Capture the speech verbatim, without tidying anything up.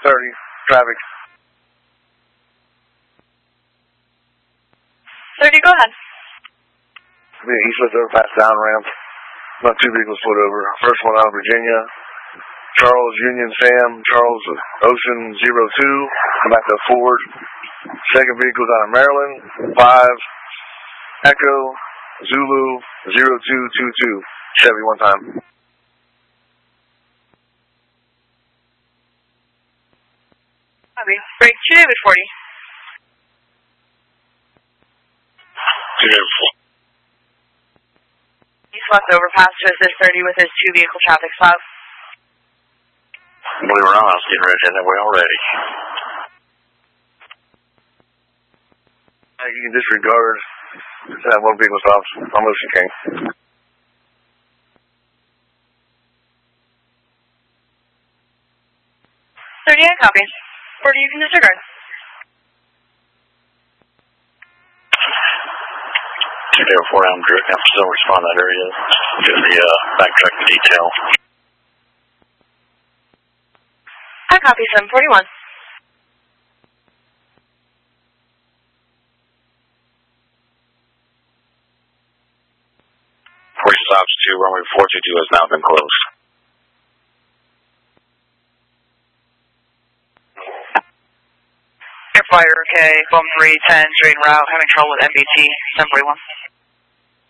thirty, traffic. thirty, go ahead. Yeah, east-west overpass down ramp. About two vehicles pulled over. First one out of Virginia. Charles Union Sam, Charles Ocean zero two. Come back to Ford. Second vehicle's out of Maryland. five Echo Zulu zero two two two. Chevy one time. Copy. Break two David forty. two David forty. East-west overpass to assist thirty with his two vehicle traffic stop. We were on, I was getting ready to head that way already. You can disregard that one vehicle stops on Ocean King. thirty-eight, copy. forty, you can disregard. two David forty, I'm Drew. I'm still respond to that area. Do the uh, backtrack the detail. I copy seven forty-one. forty stops to runway four two two has now been closed. Air Flyer, okay, Boom three ten, straight en route, having trouble with M B T, seven forty-one.